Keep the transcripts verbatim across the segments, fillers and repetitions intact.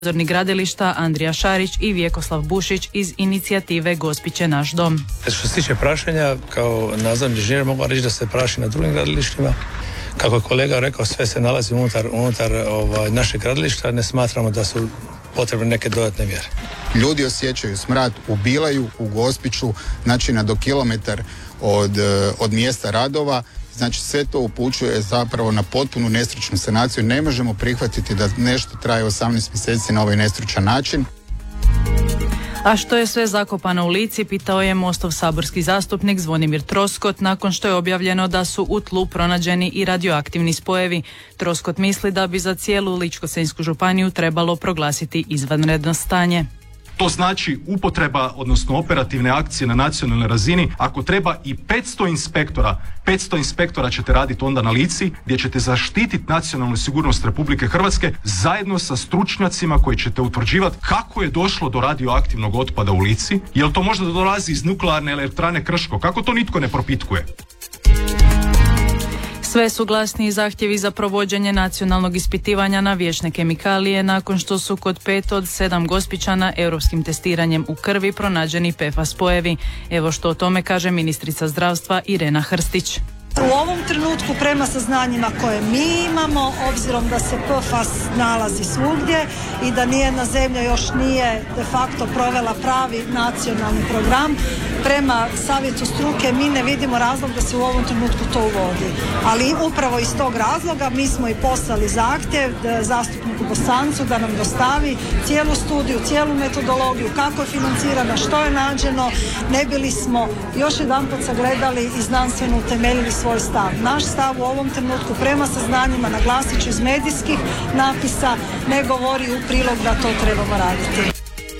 nadzornik gradilišta Andrija Šarić i Vjekoslav Bušić iz inicijative Gospić je naš dom. Što se tiče prašenja, kao nadzorni inženjer mogu reći da se praši na drugim gradilištima. Kako je kolega rekao, sve se nalazi unutar, unutar ovaj, našeg gradilišta, ne smatramo da su potrebne neke dodatne mjere. Ljudi osjećaju smrad u Bilaju, u Gospiću, znači na do kilometar od, od mjesta radova. Znači sve to upućuje zapravo na potpunu nestručnu sanaciju. Ne možemo prihvatiti da nešto traje osamnaest mjeseci na ovaj nestručan način. A što je sve zakopano u Lici, pitao je Mostov saborski zastupnik Zvonimir Troskot nakon što je objavljeno da su u tlu pronađeni i radioaktivni spojevi. Troskot misli da bi za cijelu Ličko-senjsku županiju trebalo proglasiti izvanredno stanje. To znači upotreba, odnosno operativne akcije na nacionalnoj razini. Ako treba i petsto inspektora, petsto inspektora ćete raditi onda na Lici, gdje ćete zaštititi nacionalnu sigurnost Republike Hrvatske zajedno sa stručnjacima koji ćete utvrđivati kako je došlo do radioaktivnog otpada u Lici. Jel to možda dolazi iz nuklearne elektrane Krško? Kako to nitko ne propitkuje? Sve su glasniji zahtjevi za provođenje nacionalnog ispitivanja na vječne kemikalije nakon što su kod pet od sedam Gospićana europskim testiranjem u krvi pronađeni P F A S spojevi. Evo što o tome kaže ministrica zdravstva Irena Hrstić. U ovom trenutku prema saznanjima koje mi imamo, obzirom da se P F A S nalazi svugdje i da nijedna zemlja još nije de facto provela pravi nacionalni program, prema savjetu struke mi ne vidimo razlog da se u ovom trenutku to uvodi. Ali upravo iz tog razloga mi smo i poslali zahtjev zastupniku Bosancu da nam dostavi cijelu studiju, cijelu metodologiju, kako je financirana, što je nađeno, ne bili smo još jedanput sagledali i znanstveno utemeljili svoj stav. Naš stav u ovom trenutku prema saznanjima, naglasit ću iz medijskih napisa, ne govori u prilog da to trebamo raditi.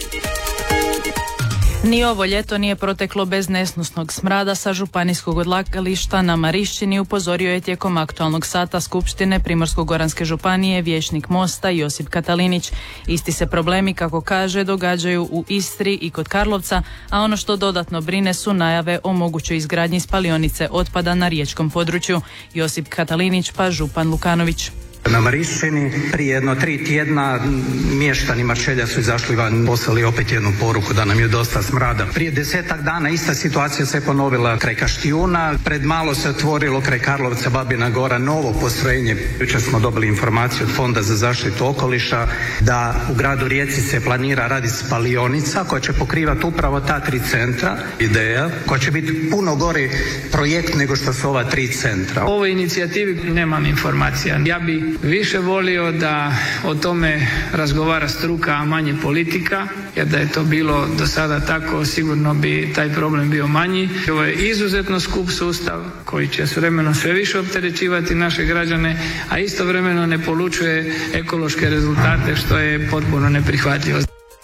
Ni ovo ljeto nije proteklo bez nesnosnog smrada sa županijskog odlagališta na Marišćini, upozorio je tijekom aktualnog sata Skupštine Primorsko-goranske županije vijećnik Mosta Josip Katalinić. Isti se problemi, kako kaže, događaju u Istri i kod Karlovca, a ono što dodatno brine su najave o mogućoj izgradnji spalionice otpada na riječkom području. Josip Katalinić pa župan Lukanović. Na Marišćini prije jedno tri tjedna mještani Maršelja su izašli van, poslali opet jednu poruku da nam je dosta smrada. Prije desetak dana ista situacija se ponovila kraj Kaštijuna, pred malo se otvorilo kraj Karlovca Babina Gora novo postrojenje. Jučer smo dobili informaciju od Fonda za zaštitu okoliša da u gradu Rijeci se planira raditi spalionica koja će pokrivati upravo ta tri centra, ideja koja će biti puno gori projekt nego što su ova tri centra. O ovoj inicijativi nemam informacija. Ja bi više volio da o tome razgovara struka, a manje politika, jer da je to bilo do sada tako, sigurno bi taj problem bio manji. Ovo je izuzetno skup sustav koji će s vremenom sve više opterećivati naše građane, a istovremeno ne polučuje ekološke rezultate, što je potpuno neprihvatljivo.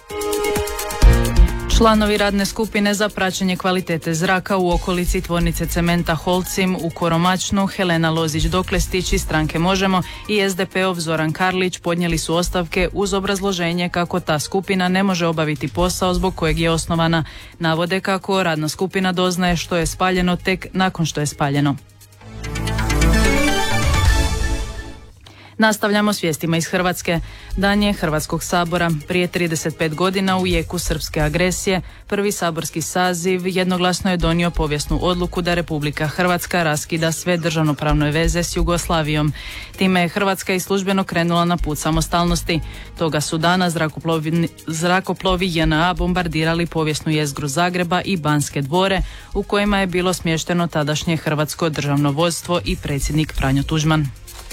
Članovi radne skupine za praćenje kvalitete zraka u okolici tvornice cementa Holcim u Koromačnu, Helena Lozić-Doklestić iz stranke Možemo i es de pe ov Zoran Karlić podnijeli su ostavke uz obrazloženje kako ta skupina ne može obaviti posao zbog kojeg je osnovana. Navode kako radna skupina doznaje što je spaljeno tek nakon što je spaljeno. Nastavljamo s vijestima iz Hrvatske. Dan je Hrvatskog sabora. Prije trideset pet godina u jeku srpske agresije prvi saborski saziv jednoglasno je donio povijesnu odluku da Republika Hrvatska raskida sve državnopravne veze s Jugoslavijom. Time je Hrvatska i službeno krenula na put samostalnosti. Toga su dana zrakoplovi, zrakoplovi je en a bombardirali povijesnu jezgru Zagreba i Banske dvore u kojima je bilo smješteno tadašnje hrvatsko državno vodstvo i predsjednik Franjo Tuđman.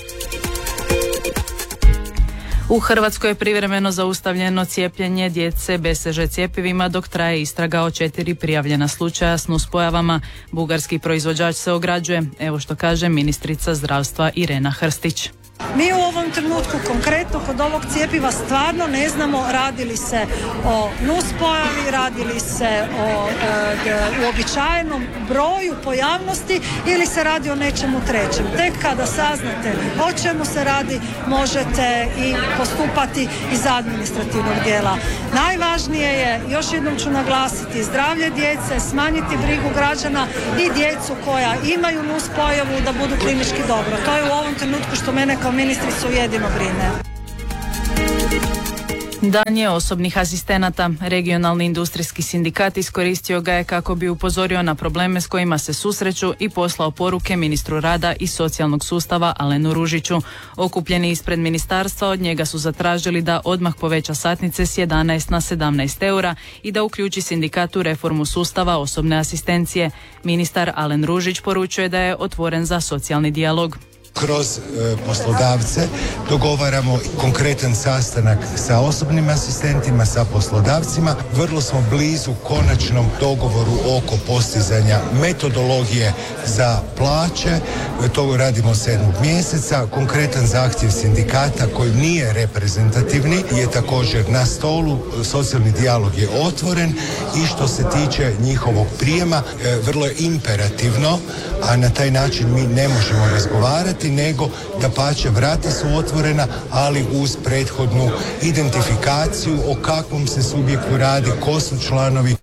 U Hrvatskoj je privremeno zaustavljeno cijepljenje djece be ce že cjepivima dok traje istraga o četiri prijavljena slučaja s nuspojavama. Bugarski proizvođač se ograđuje. Evo što kaže ministrica zdravstva Irena Hrstić. Mi u ovom trenutku konkretno kod ovog cjepiva stvarno ne znamo radi li se o nuspojavi, radi li se o e, uobičajenom broju pojavnosti ili se radi o nečemu trećem. Tek kada saznate o čemu se radi možete i postupati iz administrativnog dijela. Najvažnije je, još jednom ću naglasiti, zdravlje djece, smanjiti brigu građana i djecu koja imaju nuspojavu da budu klinički dobro. To je u ovom trenutku što mene kao ministricu jedino brine. Dan je osobnih asistenata. Regionalni industrijski sindikat iskoristio ga je kako bi upozorio na probleme s kojima se susreću i poslao poruke ministru rada i socijalnog sustava Alenu Ružiću. Okupljeni ispred ministarstva od njega su zatražili da odmah poveća satnice s jedanaest na sedamnaest eura i da uključi sindikat u reformu sustava osobne asistencije. Ministar Alen Ružić poručuje da je otvoren za socijalni dijalog. Kroz e, poslodavce dogovaramo konkretan sastanak sa osobnim asistentima, sa poslodavcima. Vrlo smo blizu konačnom dogovoru oko postizanja metodologije za plaće. E, to radimo sedmog mjeseca. Konkretan zahtjev sindikata koji nije reprezentativni je također na stolu. Socijalni dijalog je otvoren i što se tiče njihovog prijema, e, vrlo je imperativno, a na taj način mi ne možemo razgovarati, nego da pače vrata su otvorena, ali uz prethodnu identifikaciju o kakvom se subjektu radi, ko su članovi.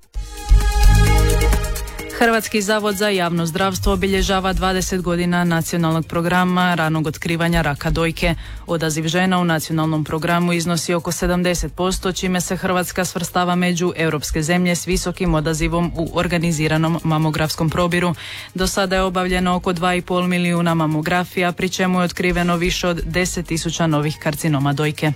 Hrvatski zavod za javno zdravstvo obilježava dvadeset godina nacionalnog programa ranog otkrivanja raka dojke. Odaziv žena u nacionalnom programu iznosi oko sedamdeset posto, čime se Hrvatska svrstava među europske zemlje s visokim odazivom u organiziranom mamografskom probiru. Do sada je obavljeno oko dva i pol milijuna mamografija, pri čemu je otkriveno više od deset tisuća novih karcinoma dojke.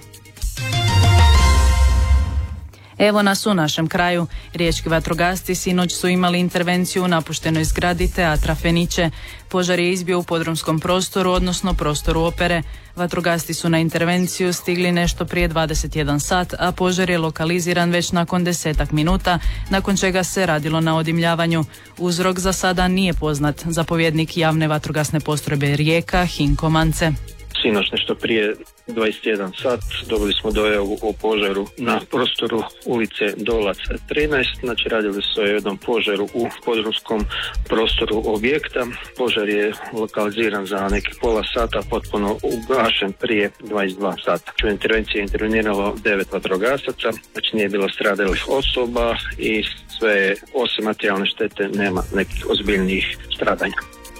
Evo nas u našem kraju. Riječki vatrogasci sinoć su imali intervenciju u napuštenoj zgradi Teatra Fenice. Požar je izbio u podrumskom prostoru, odnosno prostoru opere. Vatrogasci su na intervenciju stigli nešto prije dvadeset jedan sat, a požar je lokaliziran već nakon desetak minuta, nakon čega se radilo na odimljavanju. Uzrok za sada nije poznat. Zapovjednik javne vatrogasne postrojbe Rijeka, Hinko Mance. Sinoć nešto prije dvadeset jedan sat dobili smo dojavu o požaru na prostoru ulice Dolac trinaest, znači radili su o jednom požaru u podrumskom prostoru objekta. Požar je lokaliziran za neki pola sata, potpuno ugašen prije dvadeset dva sata. U intervenciji je interveniralo devet vatrogasaca, znači nije bilo stradalih osoba i sve osim materijalne štete nema nekih ozbiljnijih stradanja.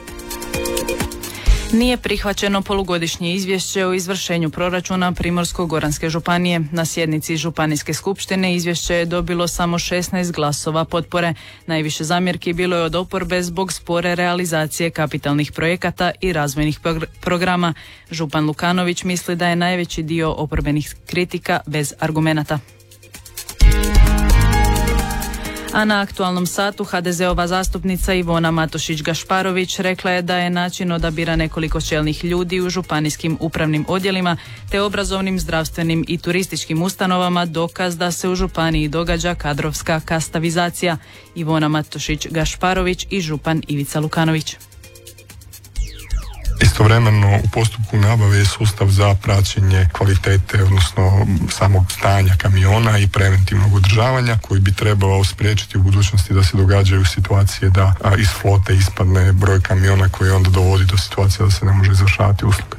Nije prihvaćeno polugodišnje izvješće o izvršenju proračuna Primorsko-goranske županije. Na sjednici županijske skupštine izvješće je dobilo samo šesnaest glasova potpore. Najviše zamjerki bilo je od oporbe zbog spore realizacije kapitalnih projekata i razvojnih programa. Župan Lukanović misli da je najveći dio oporbenih kritika bez argumenata. A na aktualnom satu ha de zeova zastupnica Ivona Matošić-Gašparović rekla je da je način odabira nekoliko čelnih ljudi u županijskim upravnim odjelima te obrazovnim, zdravstvenim i turističkim ustanovama dokaz da se u županiji događa kadrovska kastavizacija. Ivona Matošić-Gašparović i župan Ivica Lukanović. Istovremeno u postupku nabave je sustav za praćenje kvalitete, odnosno samog stanja kamiona i preventivnog održavanja koji bi trebao spriječiti u budućnosti da se događaju situacije da a, iz flote ispadne broj kamiona koji onda dovodi do situacije da se ne može izvršavati usluga.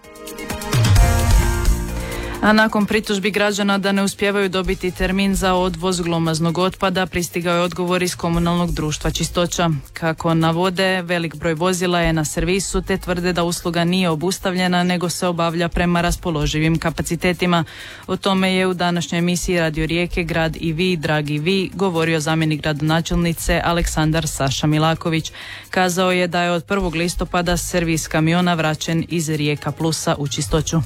A nakon pritužbi građana da ne uspijevaju dobiti termin za odvoz glomaznog otpada, pristigao je odgovor iz komunalnog društva Čistoća. Kako navode, velik broj vozila je na servisu te tvrde da usluga nije obustavljena nego se obavlja prema raspoloživim kapacitetima. O tome je u današnjoj emisiji Radio Rijeke Grad i vi, dragi vi, govorio zamjenik gradonačelnice Aleksandar Saša Milaković. Kazao je da je od prvog listopada servis kamiona vraćen iz Rijeka Plusa u Čistoću.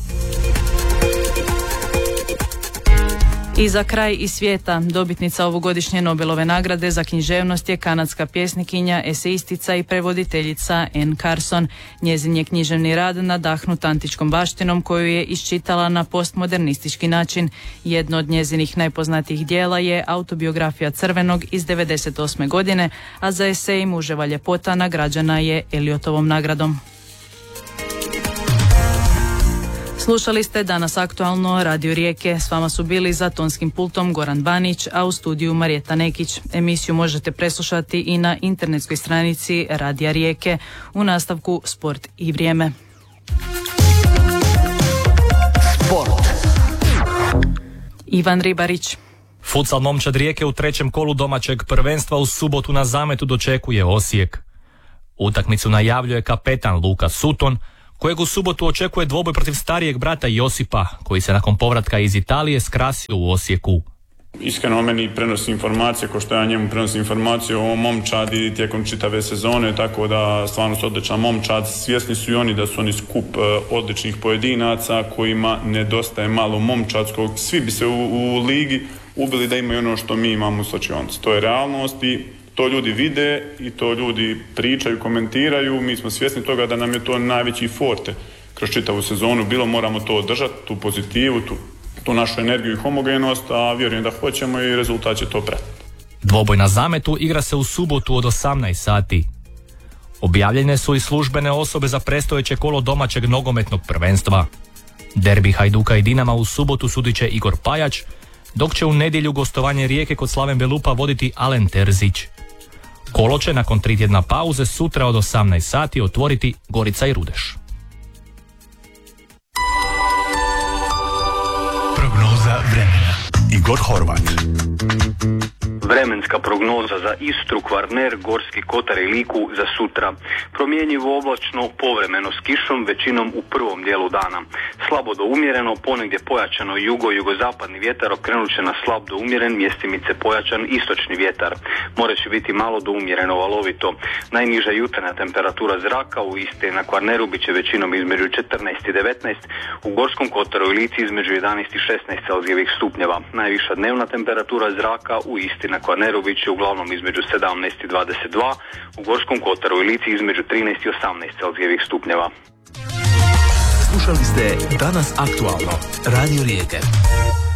I za kraj iz svijeta, dobitnica ovogodišnje Nobelove nagrade za književnost je kanadska pjesnikinja, eseistica i prevoditeljica Anne Carson. Njezin je književni rad nadahnut antičkom baštinom koju je iščitala na postmodernistički način. Jedno od njezinih najpoznatijih dijela je autobiografija Crvenog iz devedeset osme godine, a za esej Muževa ljepota nagrađena je Eliotovom nagradom. Slušali ste danas aktualno Radio Rijeke. S vama su bili za tonskim pultom Goran Banić, a u studiju Marijeta Nekić. Emisiju možete preslušati i na internetskoj stranici Radija Rijeke. U nastavku Sport i vrijeme. Sport. Ivan Ribarić. Futsal momčad Rijeke u trećem kolu domaćeg prvenstva u subotu na Zametu dočekuje Osijek. Utakmicu najavljuje kapetan Luka Sutton, kojeg u subotu očekuje dvoboj protiv starijeg brata Josipa, koji se nakon povratka iz Italije skrasio u Osijeku. Iskreno meni prenosi informacije, ko što ja njemu prenosi informacije o momčadi tijekom čitave sezone, tako da stvarno su odličan momčad. Svjesni su i oni da su oni skup odličnih pojedinaca kojima nedostaje malo momčadskog. Svi bi se u, u ligi ubili da imaju ono što mi imamo u slačionici. To je realnost i to ljudi vide i to ljudi pričaju, komentiraju. Mi smo svjesni toga da nam je to najveći forte kroz čitavu sezonu. Bilo moramo to održati, tu pozitivu, tu tu našu energiju i homogenost, a vjerujem da hoćemo i rezultat će to pratiti. Dvoboj na zametu igra se u subotu od osamnaest sati. Objavljene su i službene osobe za predstojeće kolo domaćeg nogometnog prvenstva. Derbi Hajduka i Dinama u subotu sudit će Igor Pajač, dok će u nedjelju gostovanje Rijeke kod Slaven Belupa voditi Alen Terzić. Kolo će nakon tri tjedna pauze sutra od osamnaest sati otvoriti Gorica i Rudeš. Prognoza vremena. Igor Horvat. Vremenska prognoza za Istru, Kvarner, Gorski kotar i Liku za sutra. Promjenjivo oblačno, povremeno s kišom, većinom u prvom dijelu dana. Slabo do umjereno, ponegdje pojačano jugo-jugozapadni vjetar okrenut će na slab do umjeren, mjestimice pojačan istočni vjetar. More će biti malo do umjereno valovito. Najniža jutarnja temperatura zraka u Istri na Kvarneru bit će većinom između četrnaest i devetnaest, u Gorskom kotaru i Lici između jedanaest i šesnaest celzijevih stupnjeva. Najviša dnevna temperatura zraka u Istri na Kvarneru bit će uglavnom između sedamnaest i dvadeset dva, u Gorskom kotaru i Lici između trinaest i osamnaest celzijevih stupnjeva. Slušali ste Danas aktualno, Radio Rijeke.